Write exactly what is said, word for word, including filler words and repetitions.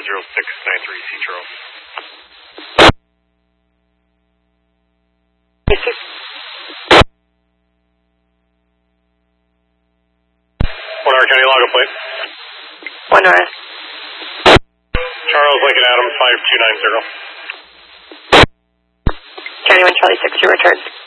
zero six nine three, C Charles. One hour County Lago plate. One hour. Charles Lincoln Adam five two nine zero. County one Charlie six, your return.